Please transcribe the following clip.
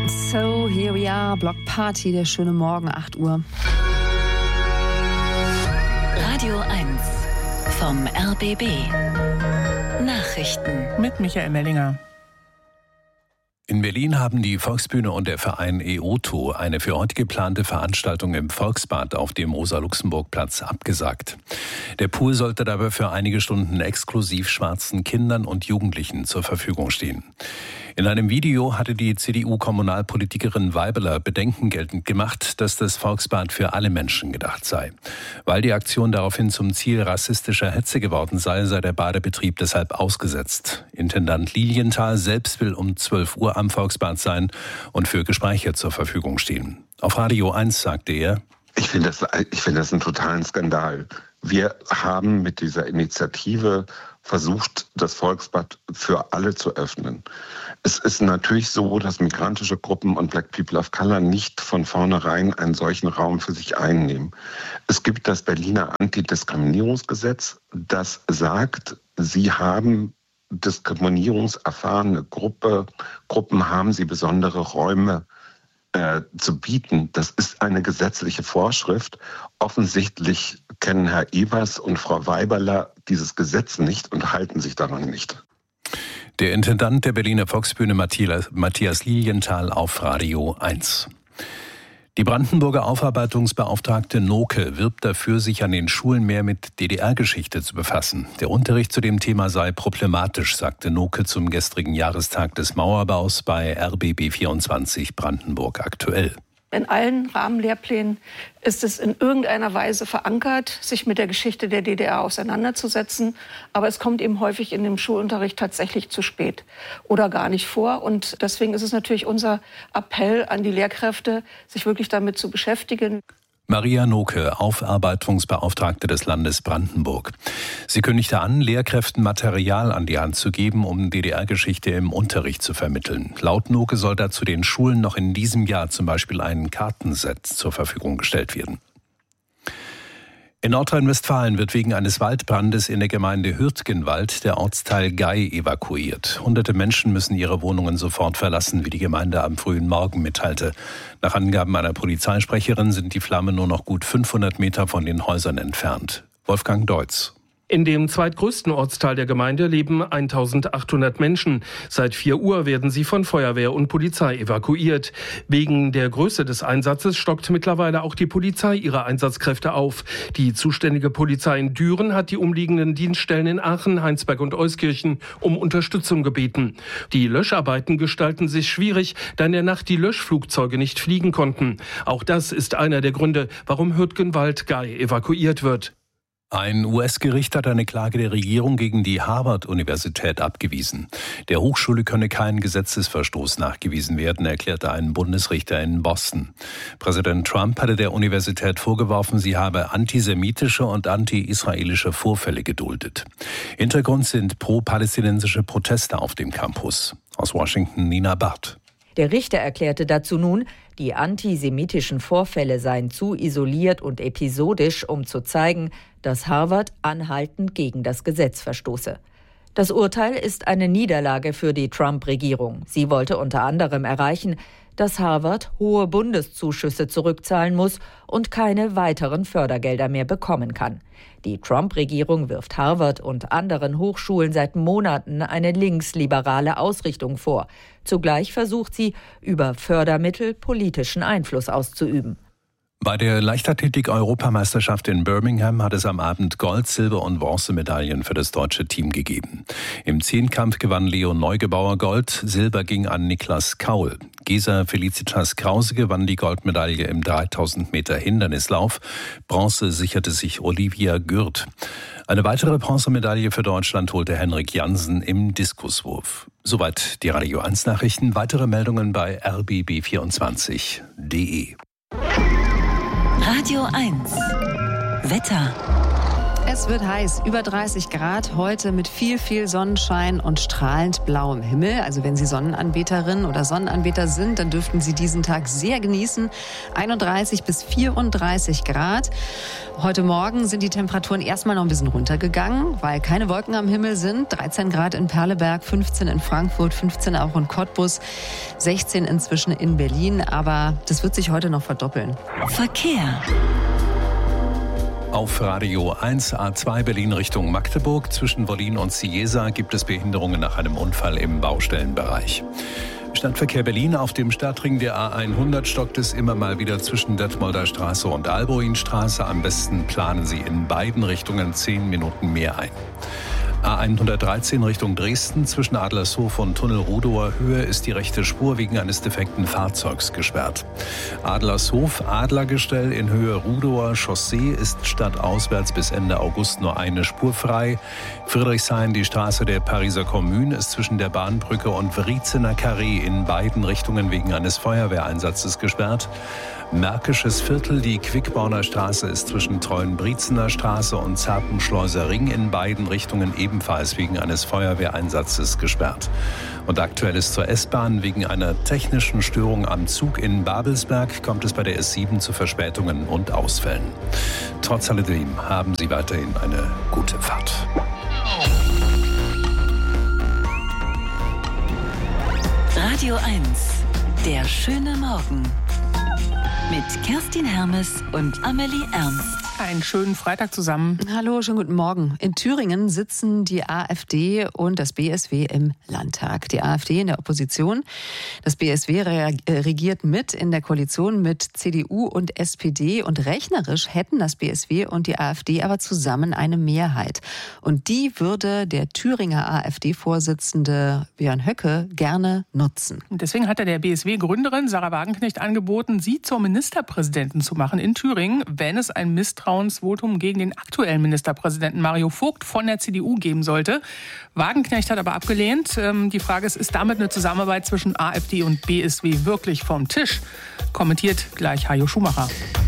So, here we are, Block Party, der schöne Morgen, 8 Uhr. Radio 1 vom RBB. Nachrichten mit Michael Mellinger. In Berlin haben die Volksbühne und der Verein EOTO eine für heute geplante Veranstaltung im Volksbad auf dem Rosa-Luxemburg-Platz abgesagt. Der Pool sollte dabei für einige Stunden exklusiv schwarzen Kindern und Jugendlichen zur Verfügung stehen. In einem Video hatte die CDU-Kommunalpolitikerin Weibeler Bedenken geltend gemacht, dass das Volksbad für alle Menschen gedacht sei. Weil die Aktion daraufhin zum Ziel rassistischer Hetze geworden sei der Badebetrieb deshalb ausgesetzt. Intendant Lilienthal selbst will um 12 Uhr am Volksbad sein und für Gespräche zur Verfügung stehen. Auf Radio 1 sagte er: Ich finde das einen totalen Skandal. Wir haben mit dieser Initiative versucht, das Volksbad für alle zu öffnen. Es ist natürlich so, dass migrantische Gruppen und Black People of Color nicht von vornherein einen solchen Raum für sich einnehmen. Es gibt das Berliner Antidiskriminierungsgesetz, das sagt, sie haben diskriminierungserfahrene Gruppen haben sie besondere Räume zu bieten. Das ist eine gesetzliche Vorschrift. Offensichtlich kennen Herr Evers und Frau Weiberler dieses Gesetz nicht und halten sich daran nicht. Der Intendant der Berliner Volksbühne Matthias Lilienthal auf Radio 1. Die Brandenburger Aufarbeitungsbeauftragte Noke wirbt dafür, sich an den Schulen mehr mit DDR-Geschichte zu befassen. Der Unterricht zu dem Thema sei problematisch, sagte Noke zum gestrigen Jahrestag des Mauerbaus bei RBB 24 Brandenburg aktuell. In allen Rahmenlehrplänen ist es in irgendeiner Weise verankert, sich mit der Geschichte der DDR auseinanderzusetzen. Aber es kommt eben häufig in dem Schulunterricht tatsächlich zu spät oder gar nicht vor. Und deswegen ist es natürlich unser Appell an die Lehrkräfte, sich wirklich damit zu beschäftigen. Maria Noke, Aufarbeitungsbeauftragte des Landes Brandenburg. Sie kündigte an, Lehrkräften Material an die Hand zu geben, um DDR-Geschichte im Unterricht zu vermitteln. Laut Noke soll dazu den Schulen noch in diesem Jahr zum Beispiel ein Kartenset zur Verfügung gestellt werden. In Nordrhein-Westfalen wird wegen eines Waldbrandes in der Gemeinde Hürtgenwald der Ortsteil Gey evakuiert. Hunderte Menschen müssen ihre Wohnungen sofort verlassen, wie die Gemeinde am frühen Morgen mitteilte. Nach Angaben einer Polizeisprecherin sind die Flammen nur noch gut 500 Meter von den Häusern entfernt. Wolfgang Deutz. In dem zweitgrößten Ortsteil der Gemeinde leben 1800 Menschen. Seit 4 Uhr werden sie von Feuerwehr und Polizei evakuiert. Wegen der Größe des Einsatzes stockt mittlerweile auch die Polizei ihre Einsatzkräfte auf. Die zuständige Polizei in Düren hat die umliegenden Dienststellen in Aachen, Heinsberg und Euskirchen um Unterstützung gebeten. Die Löscharbeiten gestalten sich schwierig, da in der Nacht die Löschflugzeuge nicht fliegen konnten. Auch das ist einer der Gründe, warum Hürtgenwald-Gey evakuiert wird. Ein US-Gericht hat eine Klage der Regierung gegen die Harvard-Universität abgewiesen. Der Hochschule könne kein Gesetzesverstoß nachgewiesen werden, erklärte ein Bundesrichter in Boston. Präsident Trump hatte der Universität vorgeworfen, sie habe antisemitische und anti-israelische Vorfälle geduldet. Hintergrund sind pro-palästinensische Proteste auf dem Campus. Aus Washington Nina Barth. Der Richter erklärte dazu nun, die antisemitischen Vorfälle seien zu isoliert und episodisch, um zu zeigen, dass Harvard anhaltend gegen das Gesetz verstoße. Das Urteil ist eine Niederlage für die Trump-Regierung. Sie wollte unter anderem erreichen, dass Harvard hohe Bundeszuschüsse zurückzahlen muss und keine weiteren Fördergelder mehr bekommen kann. Die Trump-Regierung wirft Harvard und anderen Hochschulen seit Monaten eine linksliberale Ausrichtung vor. Zugleich versucht sie, über Fördermittel politischen Einfluss auszuüben. Bei der Leichtathletik-Europameisterschaft in Birmingham hat es am Abend Gold-, Silber- und Bronzemedaillen für das deutsche Team gegeben. Im Zehnkampf gewann Leo Neugebauer Gold, Silber ging an Niklas Kaul. Gesa Felicitas Krause gewann die Goldmedaille im 3000 Meter Hindernislauf. Bronze sicherte sich Olivia Gürt. Eine weitere Bronzemedaille für Deutschland holte Henrik Jansen im Diskuswurf. Soweit die Radio 1 Nachrichten. Weitere Meldungen bei rbb24.de. Radio 1 Wetter. Es wird heiß, über 30 Grad, heute mit viel Sonnenschein und strahlend blauem Himmel. Also wenn Sie Sonnenanbeterin oder Sonnenanbeter sind, dann dürften Sie diesen Tag sehr genießen. 31 bis 34 Grad. Heute Morgen sind die Temperaturen erstmal noch ein bisschen runtergegangen, weil keine Wolken am Himmel sind. 13 Grad in Perleberg, 15 in Frankfurt, 15 auch in Cottbus, 16 inzwischen in Berlin. Aber das wird sich heute noch verdoppeln. Verkehr. Auf Radio 1 A2 Berlin Richtung Magdeburg. Zwischen Wollin und Cieza gibt es Behinderungen nach einem Unfall im Baustellenbereich. Stadtverkehr Berlin: Auf dem Stadtring der A100 stockt es immer mal wieder zwischen Detmolder Straße und Alboinstraße. Am besten planen Sie in beiden Richtungen 10 Minuten mehr ein. A113 Richtung Dresden, zwischen Adlershof und Tunnel Rudower Höhe ist die rechte Spur wegen eines defekten Fahrzeugs gesperrt. Adlershof Adlergestell in Höhe Rudower Chaussee ist stadtauswärts bis Ende August nur eine Spur frei. Friedrichshain, die Straße der Pariser Kommune, ist zwischen der Bahnbrücke und Wriezener Carré in beiden Richtungen wegen eines Feuerwehreinsatzes gesperrt. Märkisches Viertel, die Quickborner Straße ist zwischen Treuenbriezener Straße und Zappenschleuser Ring in beiden Richtungen ebenfalls wegen eines Feuerwehreinsatzes gesperrt. Und aktuell ist zur S-Bahn: Wegen einer technischen Störung am Zug in Babelsberg kommt es bei der S7 zu Verspätungen und Ausfällen. Trotz alledem haben Sie weiterhin eine gute Fahrt. Radio 1, der schöne Morgen. Mit Kerstin Hermes und Amelie Ernst. Einen schönen Freitag zusammen. Hallo, schönen guten Morgen. In Thüringen sitzen die AfD und das BSW im Landtag. Die AfD in der Opposition. Das BSW regiert mit in der Koalition mit CDU und SPD. Und rechnerisch hätten das BSW und die AfD aber zusammen eine Mehrheit. Und die würde der Thüringer AfD-Vorsitzende Björn Höcke gerne nutzen. Und deswegen hat der BSW-Gründerin Sarah Wagenknecht angeboten, sie zur Ministerpräsidentin zu machen in Thüringen, wenn es ein Misstrauensvotum gegen den aktuellen Ministerpräsidenten Mario Vogt von der CDU geben sollte. Wagenknecht hat aber abgelehnt. Die Frage ist damit eine Zusammenarbeit zwischen AfD und BSW wirklich vom Tisch? Kommentiert gleich Hajo Schumacher.